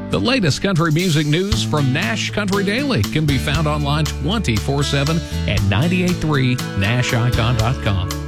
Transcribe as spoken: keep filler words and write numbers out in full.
The latest country music news from Nash Country Daily can be found online twenty-four seven at nine eight three nash icon dot com.